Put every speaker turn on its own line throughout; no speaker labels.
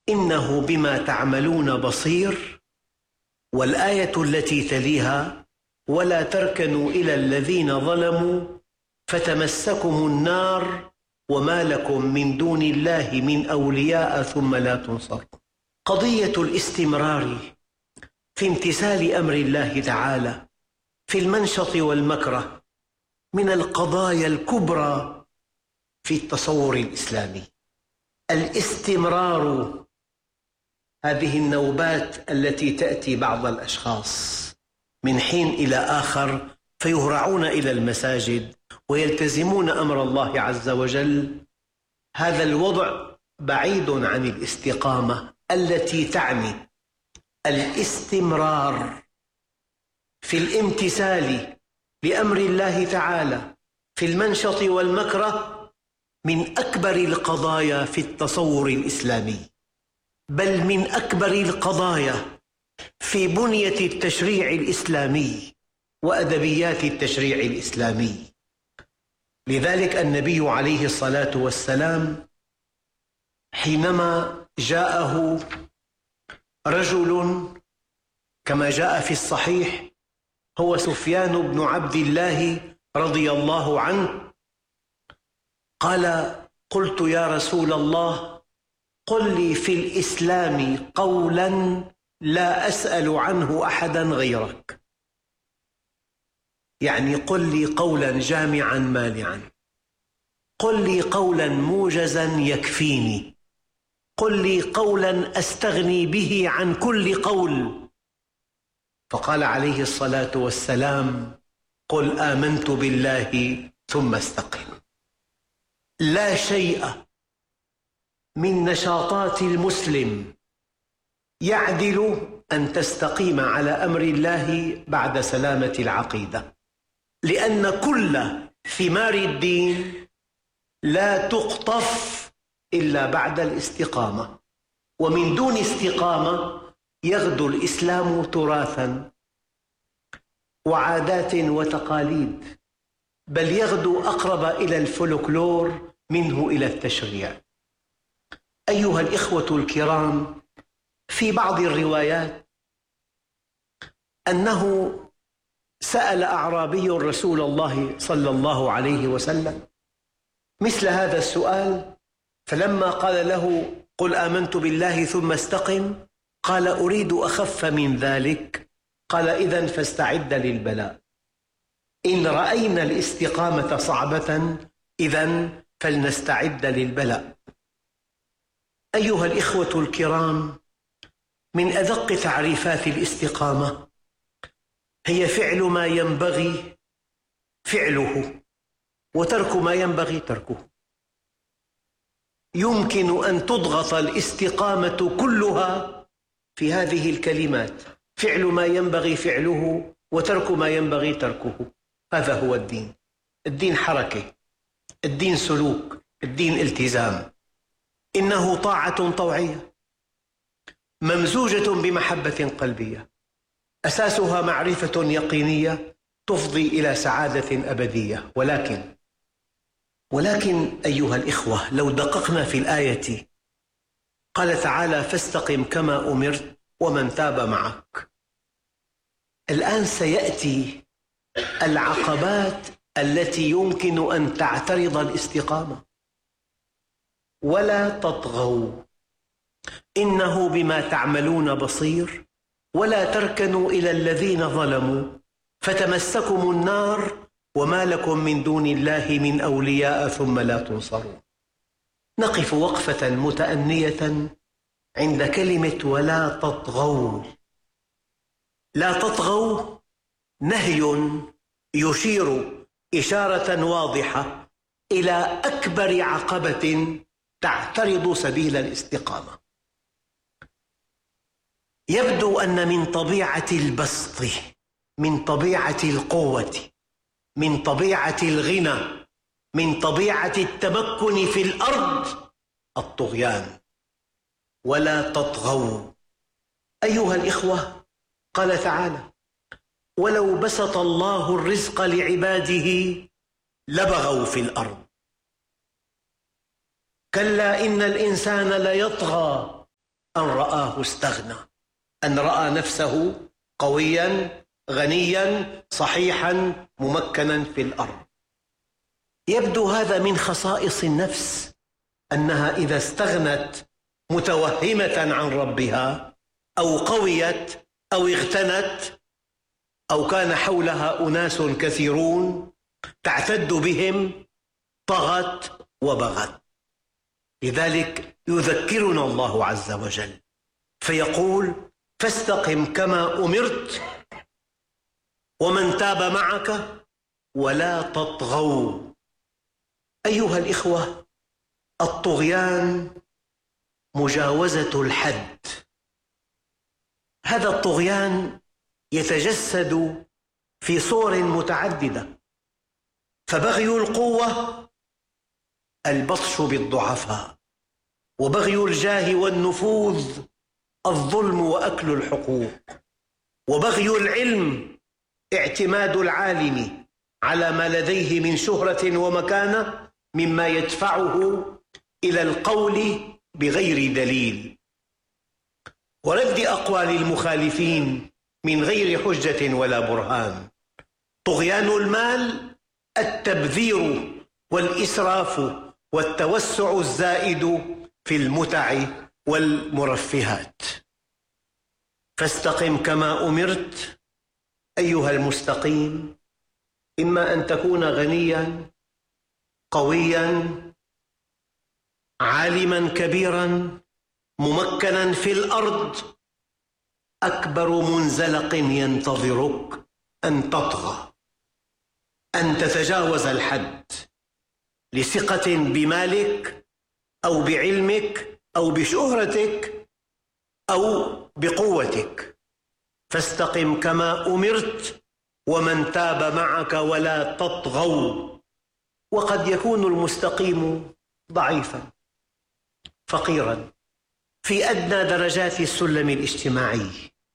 إنه بما تعملون بصير، والآية التي تليها: ولا تركنوا إلى الذين ظلموا فتمسكم النار وما لكم من دون الله من أولياء ثم لا تنصرون. قضية الاستمرار في امتثال أمر الله تعالى في المنشط والمكره من القضايا الكبرى في التصور الإسلامي. الاستمرار، هذه النوبات التي تأتي بعض الأشخاص من حين إلى آخر فيهرعون إلى المساجد ويلتزمون أمر الله عز وجل، هذا الوضع بعيد عن الاستقامة التي تعني الاستمرار في الامتثال لأمر الله تعالى في المنشط والمكره من أكبر القضايا في التصور الإسلامي، بل من أكبر القضايا في بنية التشريع الإسلامي وأدبيات التشريع الإسلامي. لذلك النبي عليه الصلاة والسلام حينما جاءه رجل كما جاء في الصحيح، هو سفيان بن عبد الله رضي الله عنه، قال: قلت يا رسول الله قل لي في الإسلام قولا لا أسأل عنه أحدا غيرك. يعني قل لي قولا جامعا مانعا، قل لي قولا موجزا يكفيني، قل لي قولا أستغني به عن كل قول. فقال عليه الصلاة والسلام: قل آمنت بالله ثم استقم. لا شيء من نشاطات المسلم يعدل أن تستقيم على أمر الله بعد سلامة العقيدة، لأن كل ثمار الدين لا تقطف إلا بعد الاستقامة، ومن دون استقامة يغدو الإسلام تراثا وعادات وتقاليد، بل يغدو أقرب إلى الفولكلور منه إلى التشريع. أيها الإخوة الكرام، في بعض الروايات أنه سأل أعرابي رسول الله صلى الله عليه وسلم مثل هذا السؤال، فلما قال له: قل آمنت بالله ثم استقم، قال: أريد أخف من ذلك. قال: إذن فاستعد للبلاء. إن رأينا الاستقامة صعبة إذن فلنستعد للبلاء. أيها الإخوة الكرام، من أدق تعريفات الاستقامة هي فعل ما ينبغي فعله وترك ما ينبغي تركه. يمكن أن تضغط الاستقامة كلها في هذه الكلمات: فعل ما ينبغي فعله وترك ما ينبغي تركه. هذا هو الدين. الدين حركة، الدين سلوك، الدين التزام. إنه طاعة طوعية ممزوجة بمحبة قلبية، أساسها معرفة يقينية تفضي إلى سعادة أبدية. ولكن أيها الإخوة، لو دققنا في الآية، قال تعالى: فاستقم كما أمرت ومن تاب معك. الآن سيأتي العقبات التي يمكن أن تعترض الاستقامة. ولا تطغوا إنه بما تعملون بصير، ولا تركنوا إلى الذين ظلموا فتمسكم النار وما لكم من دون الله من أولياء ثم لا تنصرون. نقف وقفة متأنية عند كلمة ولا تطغوا. لا تطغوا نهي يشير إشارة واضحة إلى أكبر عقبة تعترض سبيل الاستقامة. يبدو أن من طبيعة البسط، من طبيعة القوة، من طبيعة الغنى، من طبيعة التمكن في الأرض الطغيان. ولا تطغوا. أيها الإخوة، قال تعالى: ولو بسط الله الرزق لعباده لبغوا في الأرض. كلا إن الإنسان ليطغى أن رآه استغنى، أن رأى نفسه قويا غنيا صحيحا ممكنا في الأرض. يبدو هذا من خصائص النفس، أنها إذا استغنت متوهمة عن ربها أو قويت أو اغتنت أو كان حولها أناس كثيرون تعتد بهم طغت وبغت. لذلك يذكرنا الله عز وجل فيقول: فاستقم كما أمرت ومن تاب معك ولا تطغوا. أيها الإخوة، الطغيان مجاوزة الحد. هذا الطغيان يتجسد في صور متعددة، فبغي القوة البطش بالضعفاء، وبغي الجاه والنفوذ الظلم وأكل الحقوق، وبغي العلم اعتماد العالم على ما لديه من شهرة ومكانة مما يدفعه إلى القول بغير دليل ورد أقوال المخالفين من غير حجة ولا برهان. طغيان المال التبذير والإسراف والتوسع الزائد في المتع والمرفهات. فاستقم كما أمرت أيها المستقيم، إما أن تكون غنيا قويا عالما كبيرا ممكنا في الأرض، أكبر منزلق ينتظرك أن تطغى، أن تتجاوز الحد لثقة بمالك أو بعلمك أو بشهرتك أو بقوتك. فاستقم كما أمرت ومن تاب معك ولا تطغوا. وقد يكون المستقيم ضعيفا فقيرا في أدنى درجات السلم الاجتماعي،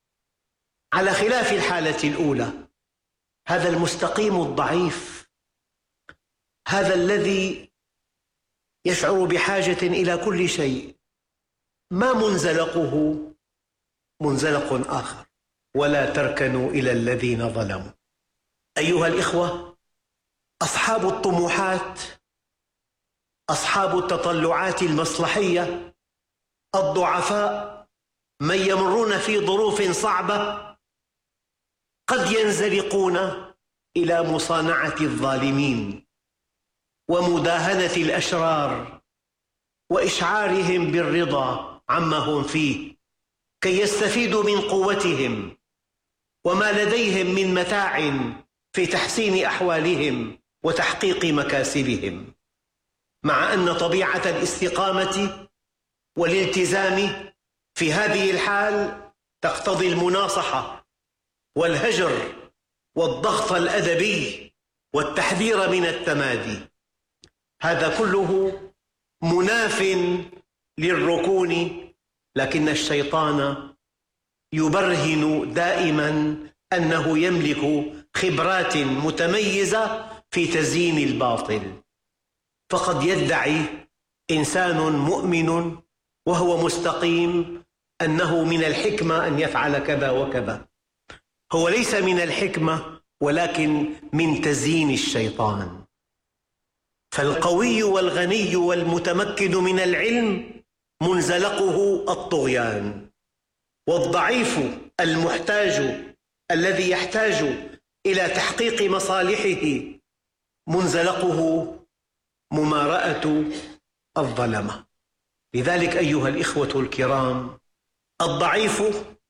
على خلاف الحالة الأولى. هذا المستقيم الضعيف، هذا الذي يشعر بحاجة إلى كل شيء، ما منزلقه منزلق آخر. ولا تركنوا إلى الذين ظلموا. أيها الإخوة، أصحاب الطموحات، أصحاب التطلعات المصلحية، الضعفاء، من يمرون في ظروف صعبة، قد ينزلقون إلى مصانعة الظالمين ومداهنة الأشرار وإشعارهم بالرضا عما هم فيه كي يستفيدوا من قوتهم وما لديهم من متاع في تحسين أحوالهم وتحقيق مكاسبهم، مع أن طبيعة الاستقامة والالتزام في هذه الحال تقتضي المناصحة والهجر والضغط الأدبي والتحذير من التمادي. هذا كله مناف للركون، لكن الشيطان يبرهن دائما أنه يملك خبرات متميزة في تزيين الباطل. فقد يدعي إنسان مؤمن وهو مستقيم أنه من الحكمة أن يفعل كذا وكذا. هو ليس من الحكمة، ولكن من تزيين الشيطان. فالقوي والغني والمتمكن من العلم منزلقه الطغيان، والضعيف المحتاج الذي يحتاج إلى تحقيق مصالحه منزلقه ممارأة الظلمة. لذلك أيها الإخوة الكرام، الضعيف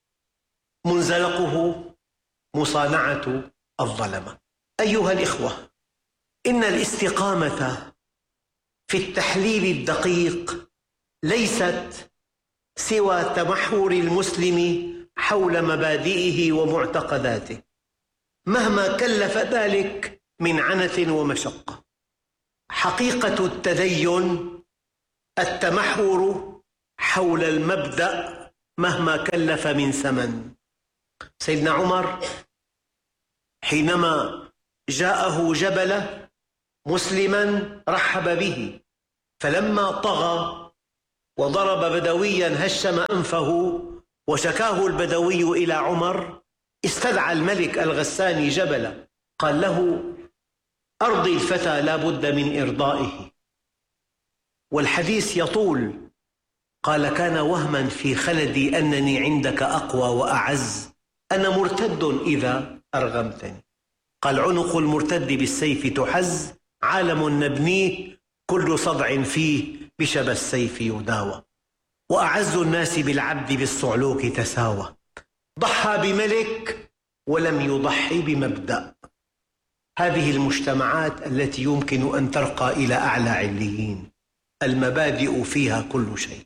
منزلقه مصانعة الظلمة. أيها الإخوة، إن الاستقامة في التحليل الدقيق ليست سوى تمحور المسلم حول مبادئه ومعتقداته، مهما كلف ذلك من عنة ومشقة. حقيقة التدين التمحور حول المبدأ مهما كلف من ثمن. سيدنا عمر حينما جاءه جبلة مسلما رحب به، فلما طغى وضرب بدويا هشم أنفه وشكاه البدوي إلى عمر، استدعى الملك الغساني جبلا، قال له: أرضي الفتى لا بد من إرضائه. والحديث يطول. قال: كان وهما في خلدي أنني عندك أقوى وأعز، أنا مرتد إذا أرغمتني. قال: عنق المرتد بالسيف تحز، عالم نبنيه كل صدع فيه بشبى السيف يداوى. وأعز الناس بالعبد بالصعلوك تساوى، ضحى بملك ولم يضحي بمبدأ. هذه المجتمعات التي يمكن أن ترقى إلى أعلى عليين، المبادئ فيها كل شيء،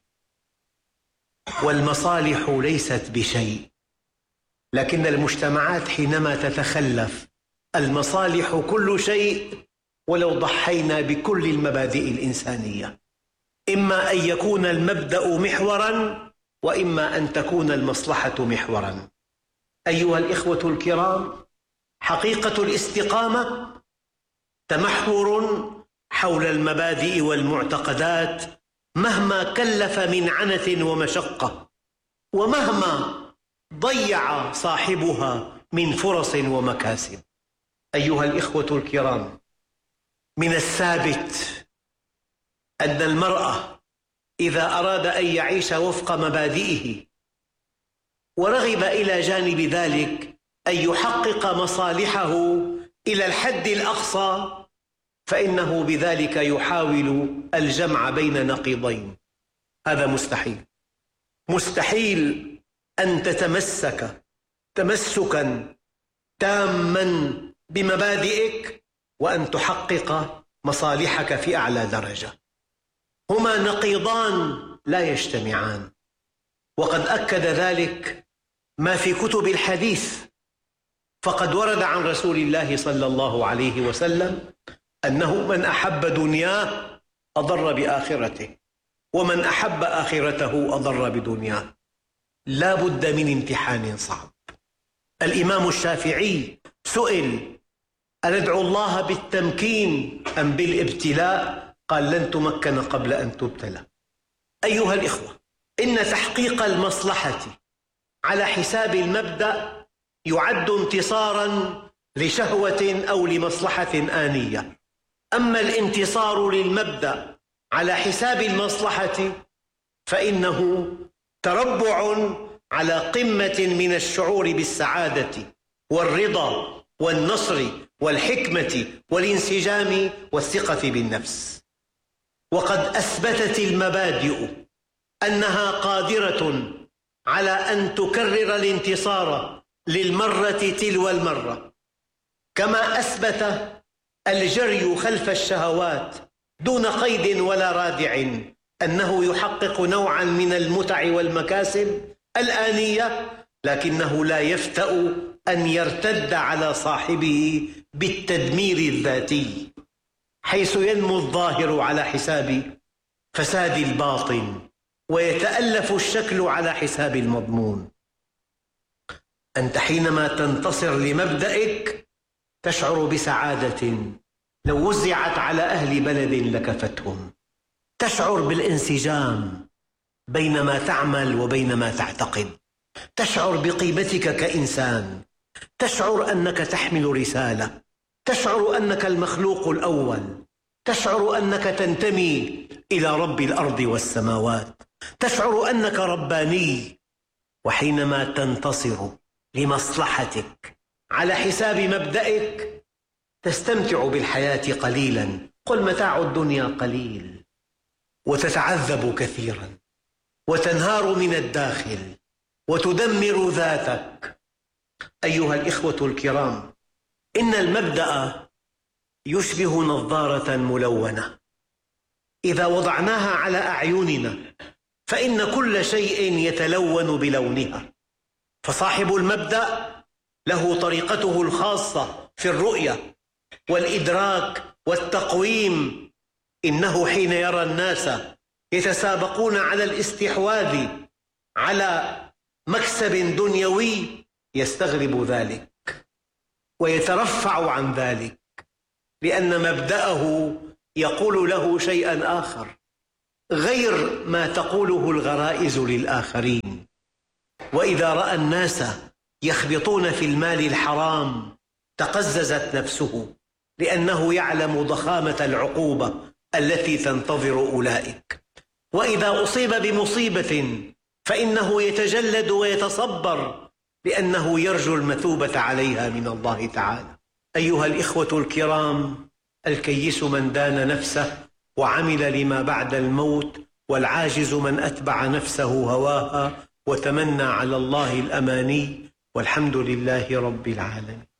والمصالح ليست بشيء. لكن المجتمعات حينما تتخلف، المصالح كل شيء ولو ضحينا بكل المبادئ الإنسانية. إما أن يكون المبدأ محوراً، وإما أن تكون المصلحة محوراً. أيها الإخوة الكرام، حقيقة الاستقامة تمحور حول المبادئ والمعتقدات مهما كلف من عنة ومشقة، ومهما ضيع صاحبها من فرص ومكاسب. أيها الإخوة الكرام، من الثابت أن المرأة إذا أراد أن يعيش وفق مبادئه ورغب إلى جانب ذلك أن يحقق مصالحه إلى الحد الأقصى، فإنه بذلك يحاول الجمع بين نقيضين. هذا مستحيل. مستحيل أن تتمسك تمسكاً تاماً بمبادئك وأن تحقق مصالحك في أعلى درجة. هما نقيضان لا يجتمعان، وقد أكد ذلك ما في كتب الحديث. فقد ورد عن رسول الله صلى الله عليه وسلم أنه من أحب دنياه أضر بآخرته، ومن أحب آخرته أضر بدنياه. لا بد من امتحان صعب. الإمام الشافعي سئل: أندعو الله بالتمكين أم بالابتلاء؟ قال: لن تمكن قبل أن تبتلى. أيها الإخوة، إن تحقيق المصلحة على حساب المبدأ يعد انتصاراً لشهوة أو لمصلحة آنية. أما الانتصار للمبدأ على حساب المصلحة فإنه تربع على قمة من الشعور بالسعادة والرضا والنصر والحكمة والانسجام والثقة بالنفس. وقد أثبتت المبادئ أنها قادرة على أن تكرر الانتصار للمرة تلو المرة، كما أثبت الجري خلف الشهوات دون قيد ولا رادع أنه يحقق نوعاً من المتع والمكاسب الآنية، لكنه لا يفتأ أن يرتد على صاحبه بالتدمير الذاتي، حيث ينمو الظاهر على حساب فساد الباطن ويتألف الشكل على حساب المضمون. أنت حينما تنتصر لمبدئك تشعر بسعادة لو وزعت على أهل بلد لكفتهم. تشعر بالانسجام بين ما تعمل وبين ما تعتقد. تشعر بقيمتك كإنسان. تشعر أنك تحمل رسالة. تشعر أنك المخلوق الأول. تشعر أنك تنتمي إلى رب الأرض والسماوات. تشعر أنك رباني. وحينما تنتصر لمصلحتك على حساب مبدئك تستمتع بالحياة قليلاً. قل: متاع الدنيا قليل. وتتعذب كثيراً وتنهار من الداخل وتدمر ذاتك. أيها الإخوة الكرام، إن المبدأ يشبه نظارة ملونة، إذا وضعناها على أعيننا فإن كل شيء يتلون بلونها. فصاحب المبدأ له طريقته الخاصة في الرؤية والإدراك والتقويم. إنه حين يرى الناس يتسابقون على الاستحواذ على مكسب دنيوي يستغرب ذلك ويترفع عن ذلك، لأن مبدأه يقول له شيئاً آخر. غير ما تقوله الغرائز للآخرين. وإذا رأى الناس يخبطون في المال الحرام تقززت نفسه، لأنه يعلم ضخامة العقوبة التي تنتظر أولئك. وإذا أصيب بمصيبة فإنه يتجلد ويتصبر، لأنه يرجو المثوبة عليها من الله تعالى. أيها الإخوة الكرام، الكيس من دان نفسه وعمل لما بعد الموت، والعاجز من أتبع نفسه هواها وتمنى على الله الأماني، والحمد لله رب العالمين.